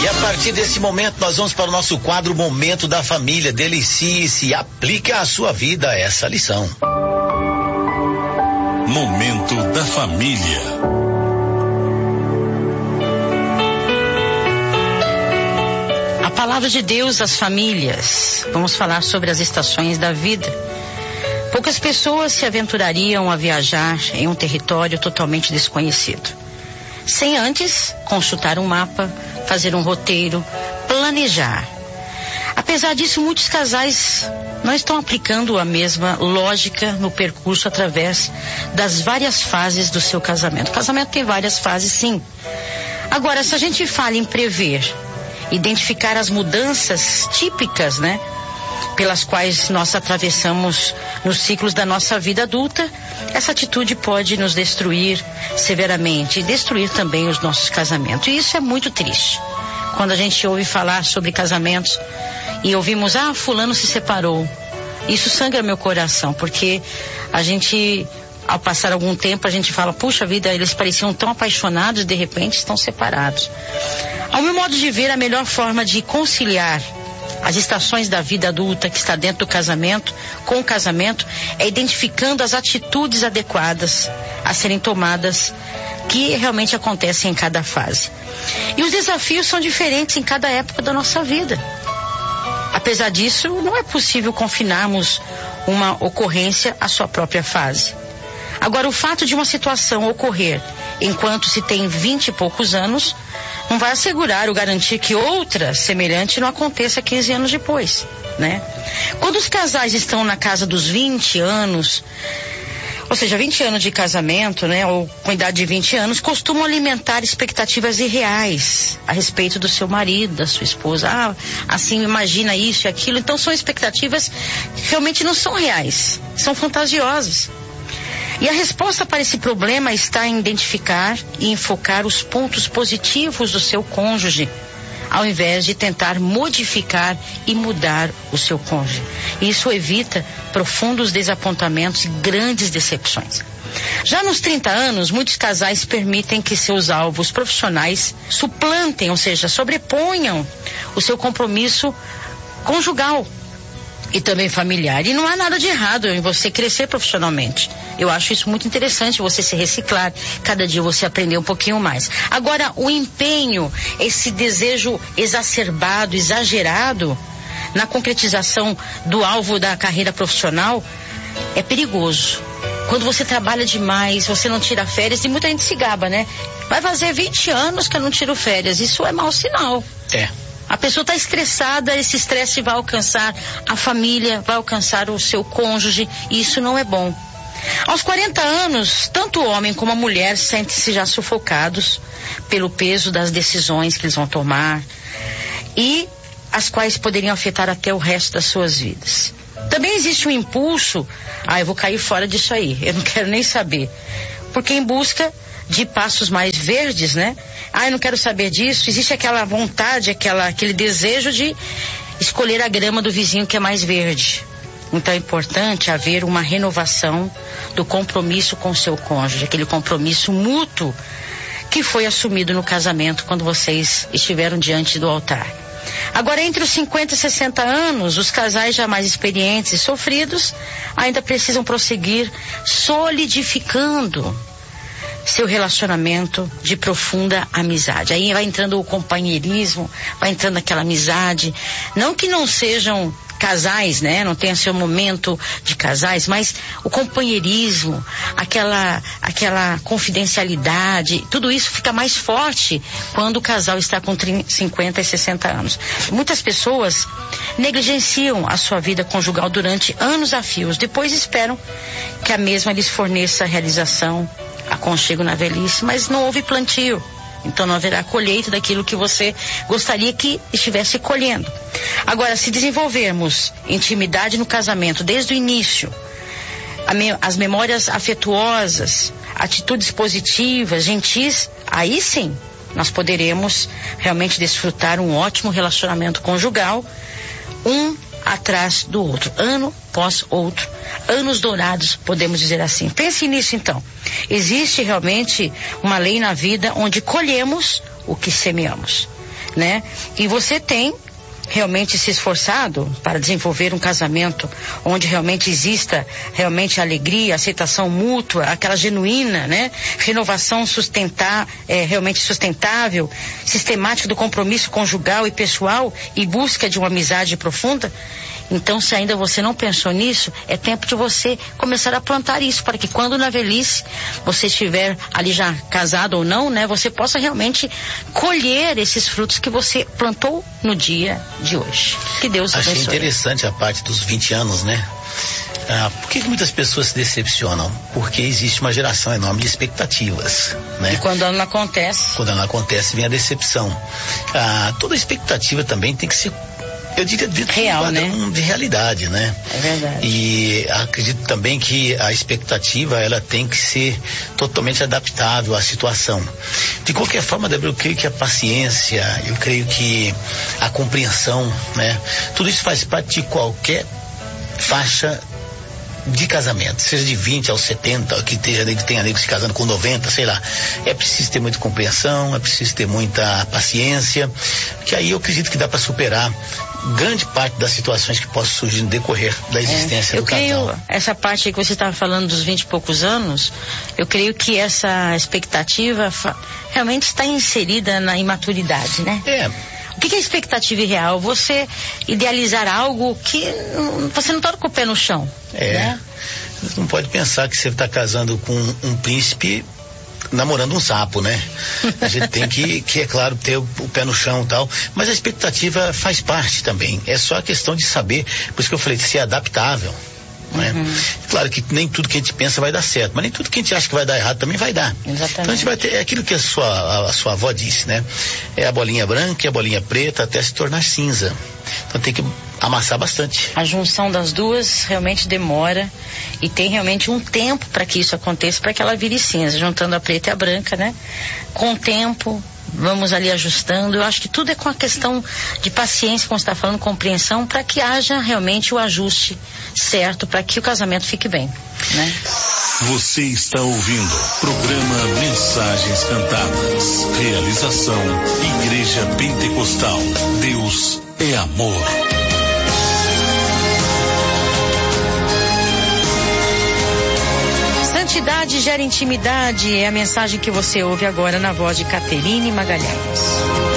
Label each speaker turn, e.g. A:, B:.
A: E a partir desse momento nós vamos para o nosso quadro Momento da Família. Delicie-se e aplique à sua vida essa lição.
B: Momento da Família.
C: A palavra de Deus às famílias. Vamos falar sobre as estações da vida. Poucas pessoas se aventurariam a viajar em um território totalmente desconhecido, sem antes consultar um mapa, fazer um roteiro, planejar. Apesar disso, muitos casais não estão aplicando a mesma lógica no percurso através das várias fases do seu casamento. O casamento tem várias fases, sim. Agora, se a gente fala em prever, identificar as mudanças típicas, né, pelas quais nós atravessamos nos ciclos da nossa vida adulta, essa atitude pode nos destruir severamente e destruir também os nossos casamentos. E isso é muito triste. Quando a gente ouve falar sobre casamentos e ouvimos, fulano se separou. Isso sangra meu coração, porque a gente, ao passar algum tempo, a gente fala, puxa vida, eles pareciam tão apaixonados e de repente estão separados. Ao meu modo de ver, a melhor forma de conciliar as estações da vida adulta que está dentro do casamento, com o casamento, é identificando as atitudes adequadas a serem tomadas, que realmente acontecem em cada fase. E os desafios são diferentes em cada época da nossa vida. Apesar disso, não é possível confinarmos uma ocorrência à sua própria fase. Agora, o fato de uma situação ocorrer enquanto se tem 20 e poucos anos, não vai assegurar ou garantir que outra semelhante não aconteça 15 anos depois, né? Quando os casais estão na casa dos 20 anos, ou seja, 20 anos de casamento, né, ou com idade de 20 anos, costumam alimentar expectativas irreais a respeito do seu marido, da sua esposa. Assim, imagina isso e aquilo. Então, são expectativas que realmente não são reais, são fantasiosas. E a resposta para esse problema está em identificar e enfocar os pontos positivos do seu cônjuge, ao invés de tentar modificar e mudar o seu cônjuge. Isso evita profundos desapontamentos e grandes decepções. Já nos 30 anos, muitos casais permitem que seus alvos profissionais suplantem, ou seja, sobreponham o seu compromisso conjugal e também familiar. E não há nada de errado em você crescer profissionalmente. Eu acho isso muito interessante, você se reciclar, cada dia você aprender um pouquinho mais. Agora, o empenho, esse desejo exacerbado, exagerado na concretização do alvo da carreira profissional é perigoso. Quando você trabalha demais, você não tira férias, e muita gente se gaba, né? Vai fazer 20 anos que eu não tiro férias, isso é mau sinal. A pessoa está estressada, esse estresse vai alcançar a família, vai alcançar o seu cônjuge, e isso não é bom. Aos 40 anos, tanto o homem como a mulher sentem-se já sufocados pelo peso das decisões que eles vão tomar e as quais poderiam afetar até o resto das suas vidas. Também existe um impulso, eu vou cair fora disso aí, eu não quero nem saber, porque em busca de passos mais verdes, né? Eu não quero saber disso. Existe aquela vontade, aquele desejo de escolher a grama do vizinho que é mais verde. Então é importante haver uma renovação do compromisso com o seu cônjuge, aquele compromisso mútuo que foi assumido no casamento quando vocês estiveram diante do altar. Agora, entre os 50 e 60 anos, os casais já mais experientes e sofridos ainda precisam prosseguir solidificando seu relacionamento de profunda amizade. Aí vai entrando o companheirismo, vai entrando aquela amizade. Não que não sejam casais, né? Não tenha seu momento de casais, mas o companheirismo, aquela confidencialidade, tudo isso fica mais forte quando o casal está com 50 e 60 anos. Muitas pessoas negligenciam a sua vida conjugal durante anos a fios, depois esperam que a mesma lhes forneça realização, aconchego na velhice, mas não houve plantio. Então não haverá colheita daquilo que você gostaria que estivesse colhendo. Agora, se desenvolvermos intimidade no casamento desde o início, as memórias afetuosas, atitudes positivas, gentis, aí sim nós poderemos realmente desfrutar um ótimo relacionamento conjugal, um atrás do outro, ano após outro, anos dourados, podemos dizer assim. Pense nisso então. Existe realmente uma lei na vida onde colhemos o que semeamos. né? E você tem realmente se esforçado para desenvolver um casamento onde realmente exista realmente alegria, aceitação mútua, aquela genuína, né? Renovação realmente sustentável, sistemática do compromisso conjugal e pessoal e busca de uma amizade profunda. Então, se ainda você não pensou nisso, é tempo de você começar a plantar isso, para que quando na velhice você estiver ali já casado ou não, né, você possa realmente colher esses frutos que você plantou no dia de hoje. Que Deus abençoe.
A: Achei interessante a parte dos 20 anos, né? Por que muitas pessoas se decepcionam? Porque existe uma geração enorme de expectativas, né?
C: E quando ela não acontece?
A: Quando ela não acontece, vem a decepção. Toda expectativa também tem que ser, eu diria,
C: real, né?
A: De realidade, né?
C: É verdade.
A: E acredito também que a expectativa, ela tem que ser totalmente adaptável à situação. De qualquer forma, Débora, eu creio que a paciência, eu creio que a compreensão, né? Tudo isso faz parte de qualquer faixa de casamento, seja de 20 aos 70, que tenha negros se casando com 90, sei lá. É preciso ter muita compreensão, é preciso ter muita paciência, que aí eu acredito que dá para superar grande parte das situações que possam surgir no decorrer da existência do casal.
C: Eu creio, essa parte aí que você estava falando dos 20 e poucos anos, eu creio que essa expectativa realmente está inserida na imaturidade, né? O que é expectativa irreal? Você idealizar algo que você não está com o pé no chão. Né?
A: Você não pode pensar que você está casando com um príncipe namorando um sapo, né? A gente tem que, é claro, ter o pé no chão e tal, mas a expectativa faz parte também. É só a questão de saber, por isso que eu falei, de ser adaptável. Né? Claro que nem tudo que a gente pensa vai dar certo, mas nem tudo que a gente acha que vai dar errado também vai dar.
C: Exatamente.
A: Então a gente vai ter, é aquilo que a sua avó disse, né? É a bolinha branca e a bolinha preta até se tornar cinza. Então tem que amassar bastante.
C: A junção das duas realmente demora e tem realmente um tempo para que isso aconteça, para que ela vire cinza, juntando a preta e a branca, né? Com o tempo, vamos ali ajustando. Eu acho que tudo é com a questão de paciência, como você está falando, compreensão, para que haja realmente o ajuste certo, para que o casamento fique bem, né?
B: Você está ouvindo programa Mensagens Cantadas. Realização Igreja Pentecostal. Deus é amor.
C: Santidade gera intimidade, é a mensagem que você ouve agora na voz de Caterine Magalhães.